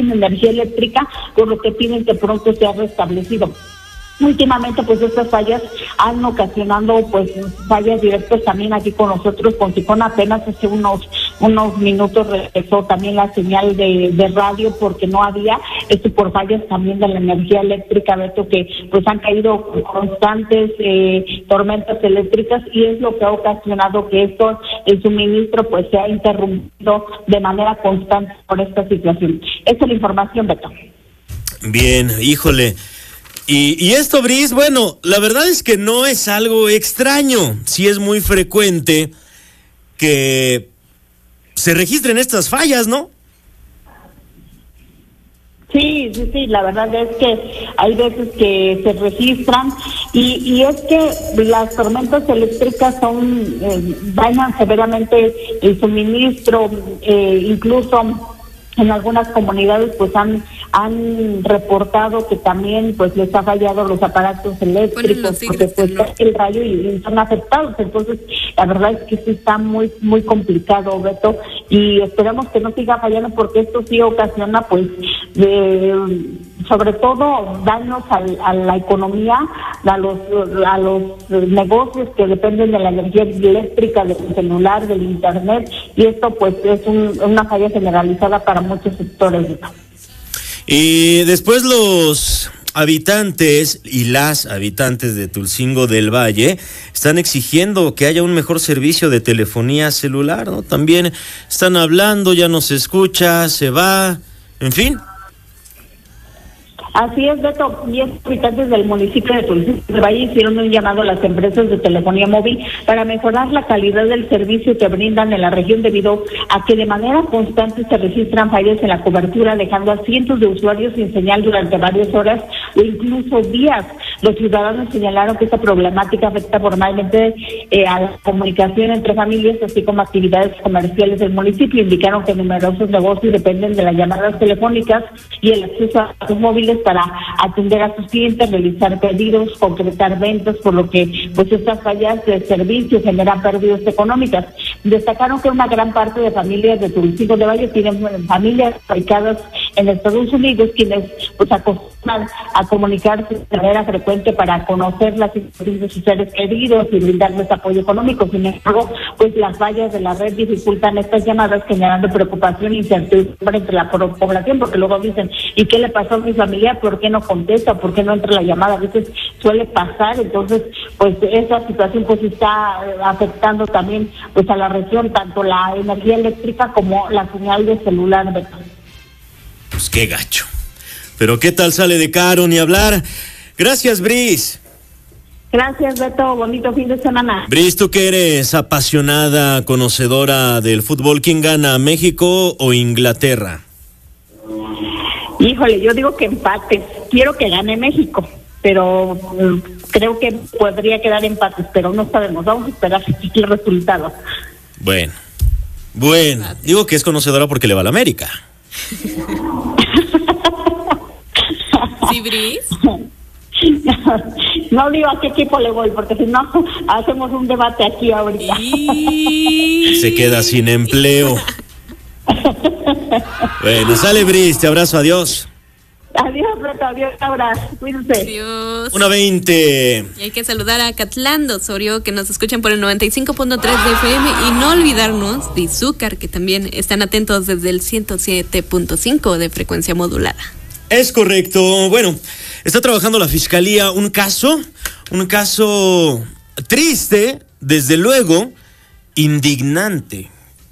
sin energía eléctrica, por lo que piden que pronto sea restablecido. Últimamente, pues estas fallas han ocasionado pues fallas directas también aquí con nosotros, con Ticón. Apenas hace unos minutos regresó también la señal de radio porque no había, esto por fallas también de la energía eléctrica, Beto, que pues han caído constantes tormentas eléctricas, y es lo que ha ocasionado que el suministro pues se ha interrumpido de manera constante por esta situación. Esta es la información, Beto. Bien, híjole. Y esto, Bris, bueno, la verdad es que no es algo extraño. Sí es muy frecuente que se registren estas fallas, ¿no? Sí, la verdad es que hay veces que se registran y es que las tormentas eléctricas dañan severamente el suministro, incluso en algunas comunidades pues han reportado que también pues les ha fallado los aparatos eléctricos porque pues el rayo y son afectados. Entonces la verdad es que sí está muy muy complicado, Beto, y esperamos que no siga fallando porque esto sí ocasiona pues sobre todo daños a la economía, a los negocios que dependen de la energía eléctrica, del celular, del internet, y esto pues es una falla generalizada para muchos sectores. Y después los habitantes y las habitantes de Tulcingo del Valle están exigiendo que haya un mejor servicio de telefonía celular, ¿no? También están hablando, ya no se escucha, se va, en fin. Así es, Beto, 10 habitantes del municipio de Tulcingo del Valle hicieron un llamado a las empresas de telefonía móvil para mejorar la calidad del servicio que brindan en la región, debido a que de manera constante se registran fallas en la cobertura, dejando a cientos de usuarios sin señal durante varias horas o incluso días. Los ciudadanos señalaron que esta problemática afecta formalmente a la comunicación entre familias, así como actividades comerciales del municipio. Indicaron que numerosos negocios dependen de las llamadas telefónicas y el acceso a sus móviles para atender a sus clientes, realizar pedidos, concretar ventas, por lo que pues estas fallas de servicio generan pérdidas económicas. Destacaron que una gran parte de familias de Tulcingo del Valle tienen familias radicadas en Estados Unidos, quienes pues acostumbran a comunicarse de manera frecuente para conocer la situación de sus seres queridos y brindarles apoyo económico. Sin embargo, pues las fallas de la red dificultan estas llamadas, generando preocupación e incertidumbre entre la población, porque luego dicen, ¿y qué le pasó a mi familia? ¿Por qué no contesta? ¿Por qué no entra la llamada? A veces suele pasar. Entonces pues esa situación pues está afectando también pues a la región, tanto la energía eléctrica como la señal de celular, Beto. Pues qué gacho. Pero qué tal sale de caro, ni hablar. Gracias, Bris. Gracias, Beto. Bonito fin de semana. Bris, tú que eres apasionada, conocedora del fútbol, ¿quién gana, México o Inglaterra? Híjole, yo digo que empates. Quiero que gane México, pero creo que podría quedar empates, pero no sabemos. Vamos a esperar el resultado. Bueno, digo que es conocedora porque le va a la América. ¿Sí, Bris? No digo a qué equipo le voy, porque si no hacemos un debate aquí ahorita. Se queda sin empleo. Bueno, sale, Bris, te abrazo, adiós. Adiós, Beto, adiós, abrazo, cuídense. Adiós. 1:20. Y hay que saludar a Catlando Osorio, que nos escuchan por el 95.3 de FM, y no olvidarnos de Izúcar, que también están atentos desde el 107.5 de frecuencia modulada. Es correcto. Bueno, está trabajando la fiscalía un caso triste, desde luego, indignante.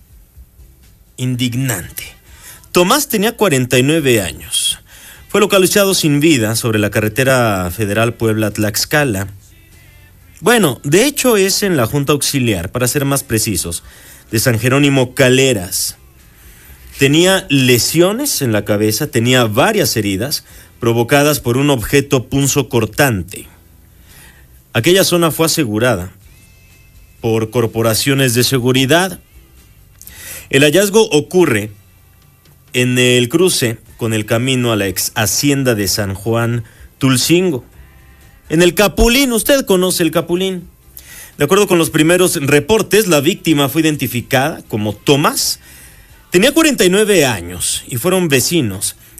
Tomás tenía 49 años. Fue localizado sin vida sobre la carretera federal Puebla-Tlaxcala. Bueno, de hecho es en la Junta Auxiliar, para ser más precisos, de San Jerónimo Caleras. Tenía lesiones en la cabeza, tenía varias heridas provocadas por un objeto punzocortante. Aquella zona fue asegurada por corporaciones de seguridad. El hallazgo ocurre en el cruce con el camino a la ex hacienda de San Juan Tulcingo, en el Capulín. Usted conoce el Capulín. De acuerdo con los primeros reportes, la víctima fue identificada como Tomás. Tenía 49 años y fueron vecinos